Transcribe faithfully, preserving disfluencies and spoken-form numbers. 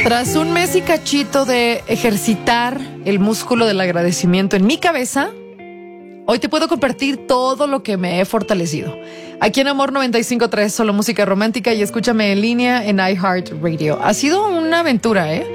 Tras un mes y cachito de ejercitar el músculo del agradecimiento en mi cabeza, hoy te puedo compartir todo lo que me he fortalecido. Aquí en Amor noventa y cinco punto tres, solo música romántica, y escúchame en línea en iHeartRadio. Ha sido una aventura, ¿eh?